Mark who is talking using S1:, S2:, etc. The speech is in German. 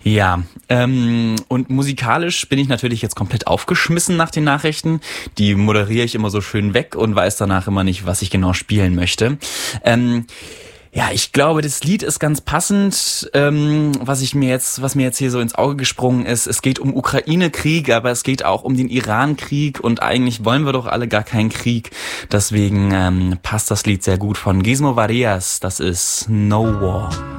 S1: Ja, und musikalisch bin ich natürlich jetzt komplett aufgeschmissen nach den Nachrichten. Die moderiere ich immer so schön weg und weiß danach immer nicht, was ich genau spielen möchte. Ja, ich glaube, das Lied ist ganz passend, was mir jetzt hier so ins Auge gesprungen ist. Es geht um Ukraine-Krieg, aber es geht auch um den Iran-Krieg und eigentlich wollen wir doch alle gar keinen Krieg. Deswegen passt das Lied sehr gut von Gizmo Varias. Das ist No War.